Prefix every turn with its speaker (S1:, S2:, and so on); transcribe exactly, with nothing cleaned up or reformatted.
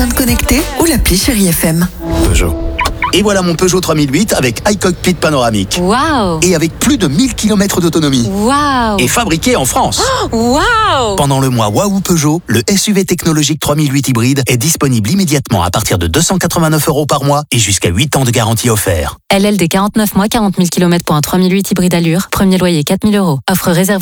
S1: Connecté ou l'appli Chérie F M.
S2: Peugeot. Et voilà mon Peugeot trois mille huit avec iCockpit panoramique.
S3: Waouh!
S2: Et avec plus de mille kilomètres d'autonomie.
S3: Waouh!
S2: Et fabriqué en France.
S3: Oh, waouh!
S2: Pendant le mois Waouh Peugeot, le S U V technologique trois mille huit hybride est disponible immédiatement à partir de deux cent quatre-vingt-neuf euros par mois et jusqu'à huit ans de garantie offert.
S3: L L D quarante-neuf mois, quarante mille kilomètres pour un trois mille huit hybride allure. Premier loyer quatre mille euros. Offre réservée.